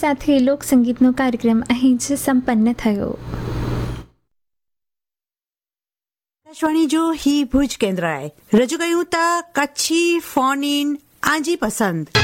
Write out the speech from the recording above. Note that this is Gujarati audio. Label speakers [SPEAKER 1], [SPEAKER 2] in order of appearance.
[SPEAKER 1] સાથે લોકસંગીતનો કાર્યક્રમ અહીં જ સંપન્ન થયો.
[SPEAKER 2] આકાશવાણી જો ही ભુજ કેન્દ્રએ રજૂ કર્યું તા કચ્છી ફોન ઇન આજી પસંદ.